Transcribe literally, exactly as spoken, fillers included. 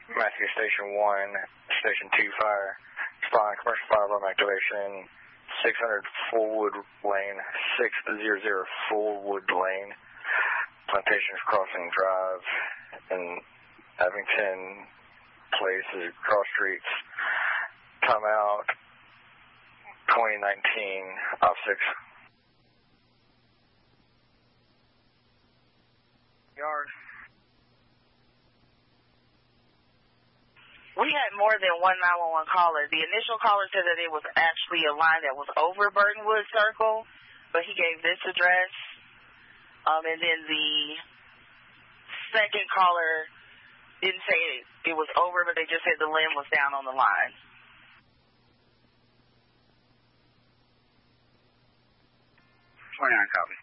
Matthew Station one, Station two fire. Respond, commercial fire alarm activation. six hundred Fullwood Lane, six hundred Fullwood Lane. Plantations Crossing Drive in Abington Place, cross streets. Come out twenty nineteen, off six. Yard. We had more than one nine one one caller. The initial caller said that it was actually a line that was over Burtonwood Circle, but he gave this address. Um, and then the second caller didn't say it, it was over, but they just said the limb was down on the line. twenty-nine, copy.